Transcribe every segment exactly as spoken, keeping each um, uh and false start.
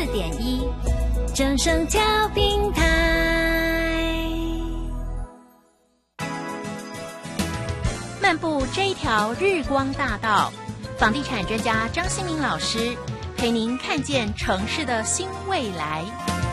四点一，正声调频台。漫步这一条日光大道，房地产专家张新民老师陪您看见城市的新未来。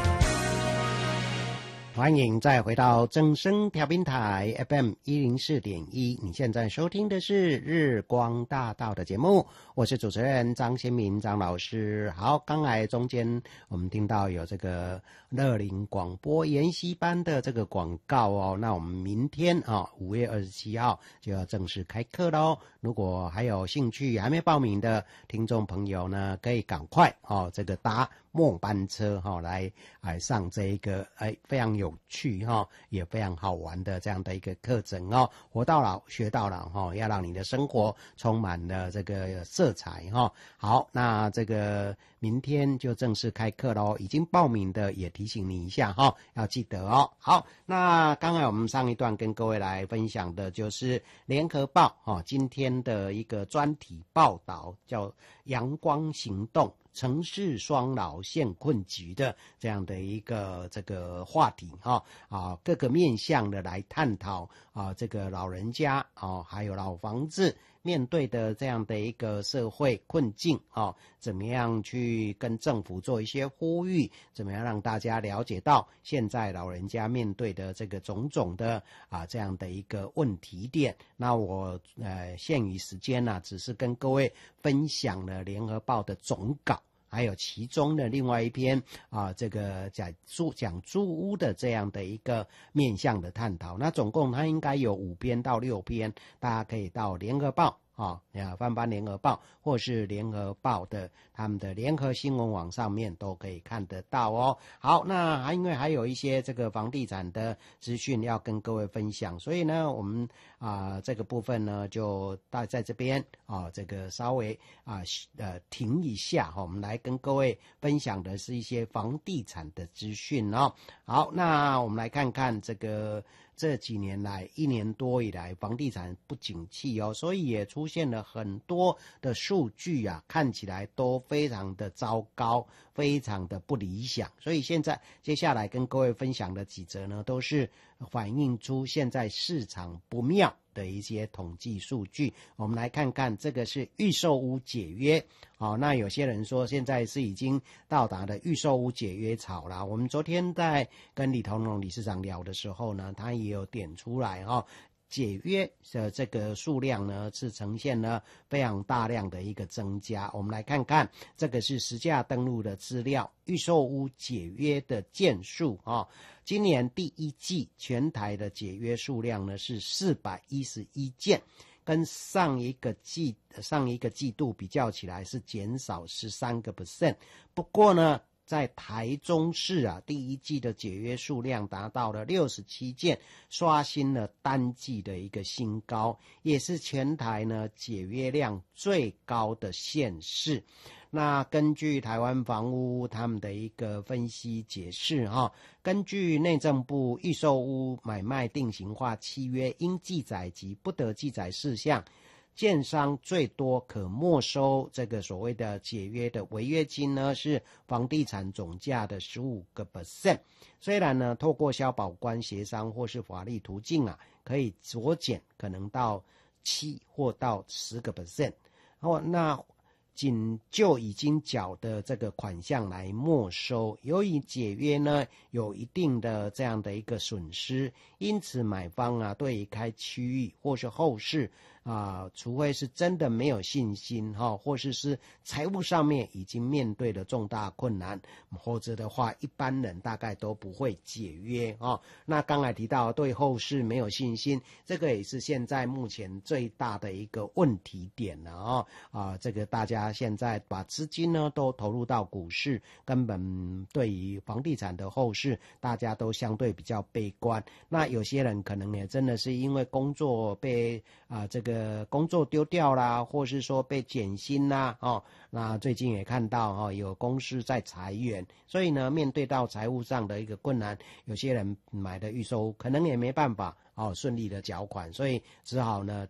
欢迎再回到正声调频台 F M 一零四点一，你现在收听的是日光大道的节目，我是主持人张先民张老师。好，刚才中间我们听到有这个乐龄广播研习班的这个广告哦，那我们明天啊五月二十七号就要正式开课咯。如果还有兴趣还没报名的听众朋友呢，可以赶快哦这个搭末班车哈、哦、来来上这一个哎非常有趣哈、哦、也非常好玩的这样的一个课程哦，活到老学到老哈、哦，要让你的生活充满了这个色彩哈、哦。好，那这个明天就正式开课咯，已经报名的也提醒你一下哈、哦，要记得哦。好，那刚才我们上一段跟各位来分享的就是联合报哦今天的一个专题报道，叫阳光行动城市双老现困局的这样的一个这个话题哈啊，各个面向的来探讨啊，这个老人家啊，还有老房子面对的这样的一个社会困境啊，怎么样去跟政府做一些呼吁，怎么样让大家了解到现在老人家面对的这个种种的啊这样的一个问题点。那我呃限于时间呢、啊，只是跟各位分享了联合报的总稿，还有其中的另外一篇啊，这个讲住讲住屋的这样的一个面向的探讨。那总共它应该有五篇到六篇，大家可以到联合报啊，翻翻联合报或是联合报的他们的联合新闻网上面都可以看得到哦。好，那还因为还有一些这个房地产的资讯要跟各位分享，所以呢，我们啊、呃、这个部分呢就大在这边啊这个稍微啊呃停一下哈、哦，我们来跟各位分享的是一些房地产的资讯哦。好，那我们来看看这个。这几年来一年多以来房地产不景气哦，所以也出现了很多的数据啊，看起来都非常的糟糕，非常的不理想。所以现在接下来跟各位分享的几则呢，都是反映出现在市场不妙的一些统计数据。我们来看看，这个是预售屋解约。好、哦，那有些人说现在是已经到达了预售屋解约潮了。我们昨天在跟李同荣理事长聊的时候呢，他也有点出来哈、哦。解约的这个数量呢是呈现了非常大量的一个增加。我们来看看，这个是实价登录的资料，预售屋解约的件数啊、哦。今年第一季全台的解约数量呢是四百一十一件，跟上一个季上一个季度比较起来是减少 百分之十三。不过呢，在台中市啊，第一季的解约数量达到了六十七件，刷新了单季的一个新高，也是全台呢解约量最高的县市。那根据台湾房屋他们的一个分析解释哈，根据内政部预售屋买卖定型化契约应记载及不得记载事项，建商最多可没收这个所谓的解约的违约金呢，是房地产总价的 百分之十五。虽然呢，透过消保官协商或是法律途径啊，可以酌减可能到七或到 百分之十。哦，那仅就已经缴的这个款项来没收，由于解约呢有一定的这样的一个损失，因此买方啊对于开区域或是后市啊，除非是真的没有信心哈，或是是财务上面已经面对了重大困难，否则的话一般人大概都不会解约啊。那刚才提到对后市没有信心，这个也是现在目前最大的一个问题点了啊啊，这个大家现在把资金呢都投入到股市，根本对于房地产的后市大家都相对比较悲观。那有些人可能也真的是因为工作被啊这个工作丢掉啦，或是说被减薪啦哦，那最近也看到哦有公司在裁员，所以呢面对到财务上的一个困难，有些人买的预售可能也没办法哦顺利的缴款，所以只好呢提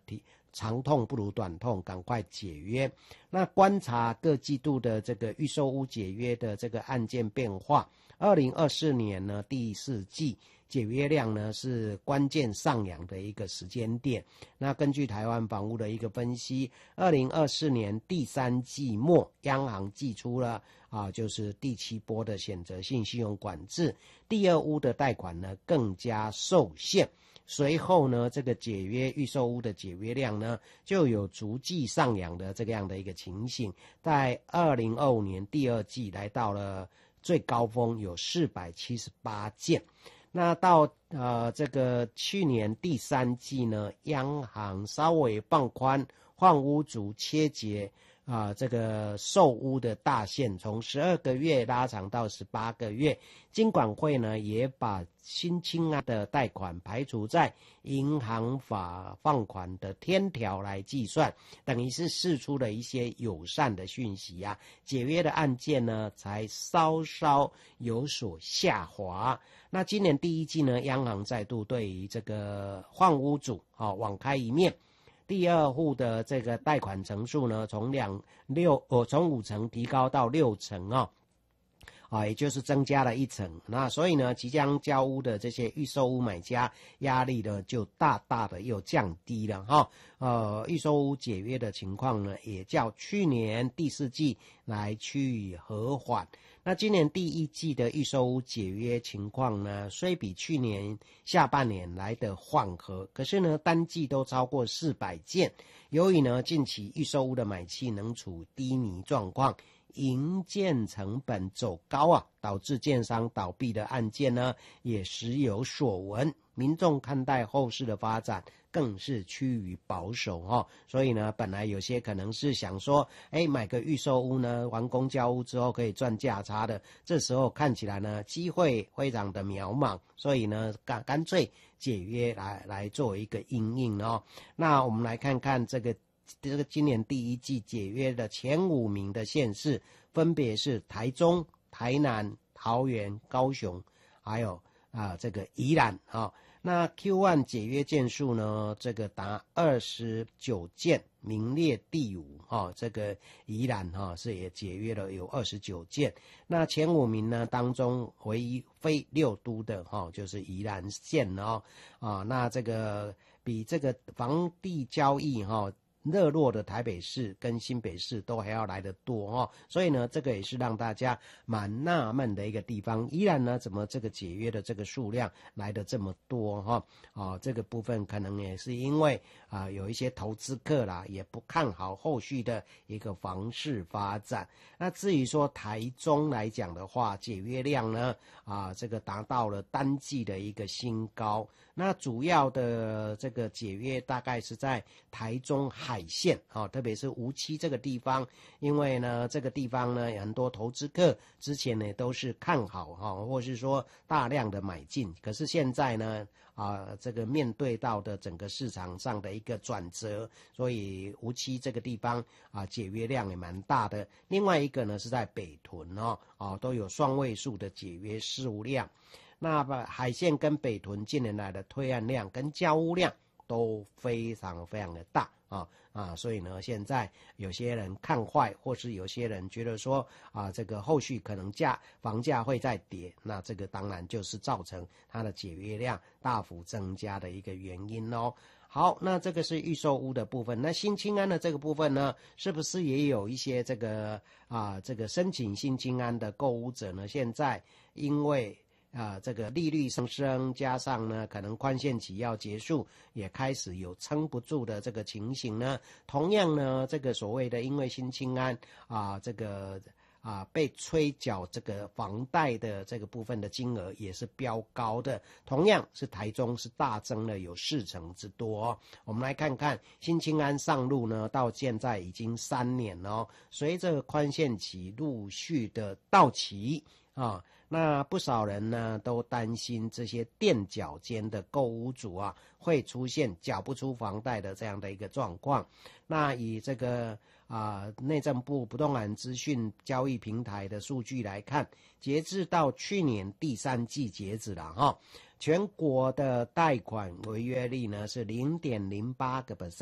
长痛不如短痛，赶快解约。那观察各季度的这个预售屋解约的这个案件变化，二零二四年呢第四季解约量呢是关键上扬的一个时间点。那根据台湾房屋的一个分析，二零二四年第三季末，央行祭出了啊，就是第七波的选择性信用管制，第二屋的贷款呢更加受限。随后呢，这个解约预售屋的解约量呢，就有逐季上扬的这个样的一个情形，在二零二五年第二季来到了最高峰，有四百七十八件。那到呃这个去年第三季呢，央行稍微放宽换屋族切结啊、呃，这个售屋的大限从十二个月拉长到十八个月。金管会呢也把新青安的贷款排除在银行法放款的天条来计算，等于是释出了一些友善的讯息啊，解约的案件呢才稍稍有所下滑。那今年第一季呢，央行再度对于这个换屋主啊网开一面。第二户的这个贷款成数呢，从两六哦，从五成提高到六成哦，啊，也就是增加了一成。那所以呢，即将交屋的这些预售屋买家压力呢，就大大的又降低了哈。呃，预售屋解约的情况呢，也较去年第四季来趋于和缓。那今年第一季的预售屋解约情况呢，虽比去年下半年来的缓和，可是呢，单季都超过四百件。由于呢，近期预售屋的买气仍处低迷状况，营建成本走高啊，导致建商倒闭的案件呢，也时有所闻。民众看待后市的发展更是趋于保守哦，所以呢，本来有些可能是想说，哎，买个预售屋呢，完工交屋之后可以赚价差的，这时候看起来呢，机会非常的渺茫，所以呢，干干脆解约来来作为一个因应哦。那我们来看看这个这个今年第一季解约的前五名的县市，分别是台中、台南、桃园、高雄，还有啊这个宜兰啊、哦。那 Q 一 解约件数呢，这个达二十九件，名列第五哦。这个宜兰哈、哦、是也解约了有二十九件。那前五名呢当中，唯一非六都的哈、哦、就是宜兰县哦啊。那这个比这个房地交易哈、哦。热络的台北市跟新北市都还要来得多哦，所以呢，这个也是让大家蛮纳闷的一个地方。依然呢，怎么这个解约的这个数量来得这么多哈、哦？哦，这个部分可能也是因为啊、呃，有一些投资客啦，也不看好后续的一个房市发展。那至于说台中来讲的话，解约量呢啊，这个达到了单季的一个新高。那主要的这个解约大概是在台中海线啊、哦，特别是梧栖这个地方，因为呢这个地方呢很多投资客之前呢都是看好哈、哦，或是说大量的买进，可是现在呢啊这个面对到的整个市场上的一个转折，所以梧栖这个地方啊解约量也蛮大的。另外一个呢是在北屯哦，哦都有双位数的解约数量。那么海线跟北屯近年来的推案量跟交屋量都非常非常的大啊啊，所以呢，现在有些人看坏，或是有些人觉得说啊，这个后续可能价房价会再跌，那这个当然就是造成它的解约量大幅增加的一个原因哦。好，那这个是预售屋的部分。那新青安的这个部分呢，是不是也有一些这个啊这个申请新青安的购屋者呢？现在因为啊，这个利率上升，加上呢，可能宽限期要结束，也开始有撑不住的这个情形呢。同样呢，这个所谓的因为新青安啊，这个啊被催缴这个房贷的这个部分的金额也是飙高的，同样是台中是大增了有四成之多、哦。我们来看看新青安上路呢，到现在已经三年了、哦，随着宽限期陆续的到期啊。那不少人呢都担心这些垫脚尖的购屋主啊会出现缴不出房贷的这样的一个状况。那以这个啊、呃、内政部不动产资讯交易平台的数据来看，截至到去年第三季截止了哈，全国的贷款违约率呢是 零点零八个百分点。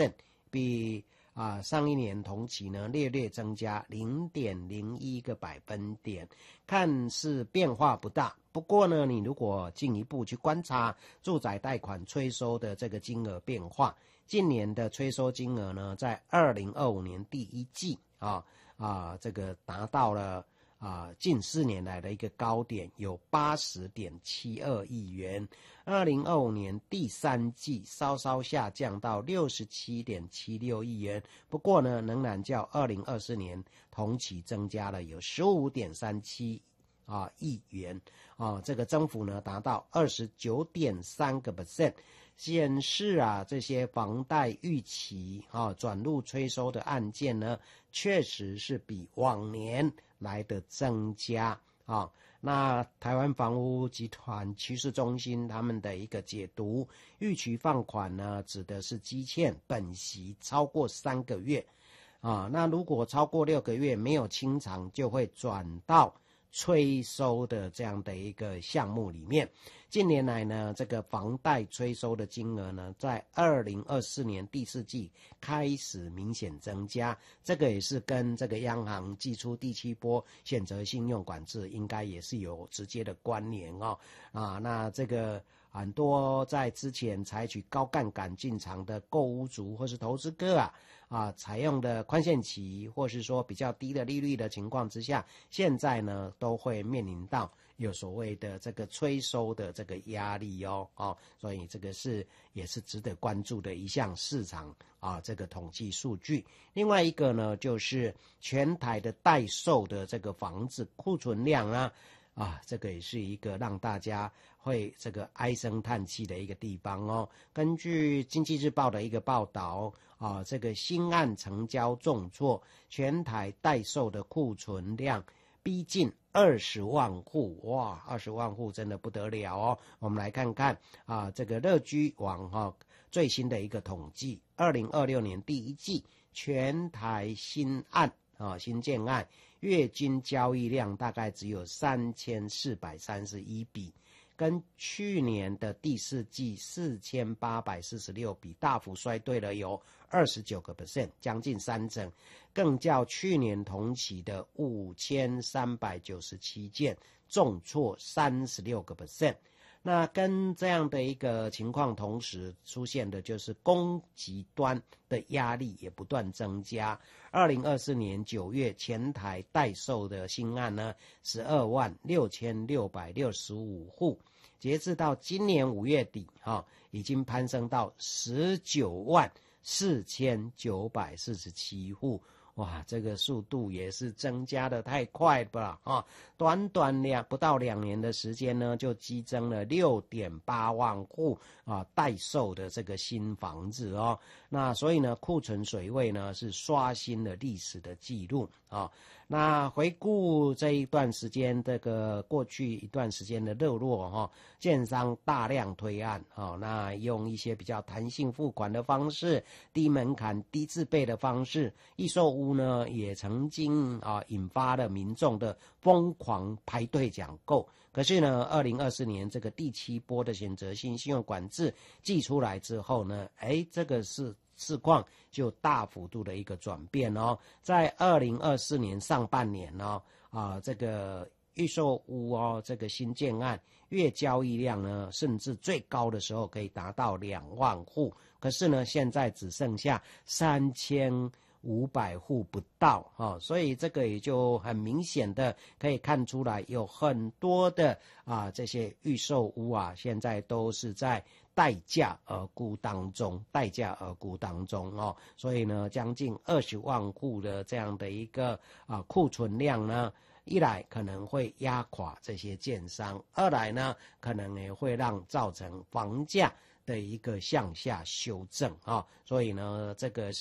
比啊上一年同期呢略略增加 零点零一 个百分点，看似变化不大。不过呢，你如果进一步去观察住宅贷款催收的这个金额变化，近年的催收金额呢，在二零二五年第一季啊啊这个达到了啊近四年来的一个高点，有 八十点七二亿元。二零二五年第三季稍稍下降到 六十七点七六亿元，不过呢，仍然较二零二四年同期增加了有 十五点三七啊亿元啊，这个增幅呢达到 二十九点三个百分点，显示啊这些房贷逾期啊转入催收的案件呢，确实是比往年来的增加啊。那台湾房屋集团趋势中心他们的一个解读，逾期放款呢，指的是积欠本息超过三个月啊，那如果超过六个月没有清偿，就会转到催收的这样的一个项目里面。近年来呢，这个房贷催收的金额呢，在二零二四年第四季开始明显增加，这个也是跟这个央行祭出第七波选择性用管制应该也是有直接的关联哦。啊，那这个很多在之前采取高杠杆进场的购屋族或是投资客啊，啊，采用的宽限期或是说比较低的利率的情况之下，现在呢都会面临到有所谓的这个催收的这个压力哦，哦，所以这个是也是值得关注的一项市场啊这个统计数据。另外一个呢，就是全台的待售的这个房子库存量啊。啊，这个也是一个让大家会这个唉声叹气的一个地方哦。根据经济日报的一个报道啊，这个新案成交重挫，全台待售的库存量逼近二十万户，哇，二十万户真的不得了哦。我们来看看啊，这个乐居网哈、啊、最新的一个统计，二零二六年第一季全台新案啊新建案。月均交易量大概只有三千四百三十一笔，跟去年的第四季四千八百四十六笔大幅衰退了有 二十九个百分点， 将近三成，更较去年同期的五千三百九十七件重挫三十六个百分点。那跟这样的一个情况同时出现的就是供给端的压力也不断增加。二零二四年九月全台待售的新案呢，十二万六千六百六十五户，截至到今年五月底啊，已经攀升到十九万四千九百四十七户。哇，这个速度也是增加的太快了啊！短短两不到两年的时间呢，就激增了 六点八万户啊待售的这个新房子哦。那所以呢，库存水位呢是刷新了历史的记录啊。那回顾这一段时间，这个过去一段时间的热络哈，建商大量推案啊，那用一些比较弹性付款的方式、低门槛、低自备的方式，预售屋呢也曾经啊引发了民众的疯狂排队抢购。可是呢，二零二四年这个第七波的选择性信用管制祭出来之后呢，哎，这个是。市况就大幅度的一个转变哦，在二零二四年上半年呢、哦，啊，这个预售屋哦，这个新建案月交易量呢，甚至最高的时候可以达到两万户，可是呢，现在只剩下三千五百户不到啊、哦，所以这个也就很明显的可以看出来，有很多的啊这些预售屋啊，现在都是在。待价而沽当中，待价而沽当中哦，所以呢，将近二十万户的这样的一个啊库存量呢，一来可能会压垮这些建商，二来呢，可能也会让造成房价的一个向下修正啊，所以呢，这个是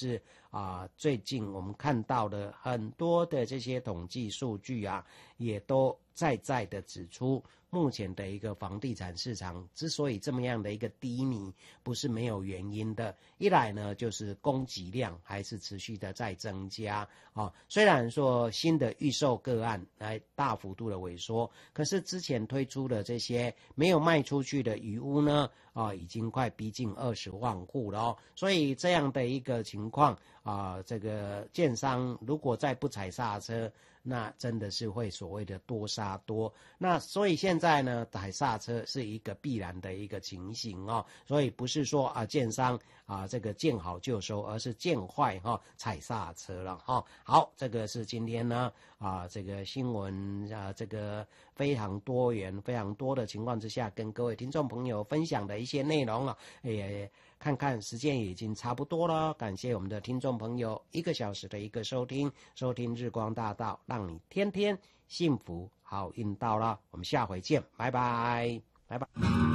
啊，最近我们看到的很多的这些统计数据啊，也都再再的指出，目前的一个房地产市场之所以这么样的一个低迷，不是没有原因的。一来呢，就是供给量还是持续的在增加啊。虽然说新的预售个案来大幅度的萎缩，可是之前推出的这些没有卖出去的余屋呢，啊，已经快逼近二十万户了哦。所以这样的一个情况啊，这个建商如果再不踩刹车，那真的是会所谓的多杀多。那所以现在呢，踩刹车是一个必然的一个情形哦。所以不是说啊，建商啊这个见好就收，而是见坏哈、哦、踩刹车了哈、哦。好，这个是今天呢啊这个新闻啊这个非常多元、非常多的情况之下，跟各位听众朋友分享的一些内容了，也看看时间已经差不多了，感谢我们的听众朋友一个小时的一个收听，收听日光大道，让你天天幸福好运到了，我们下回见，拜拜，拜拜。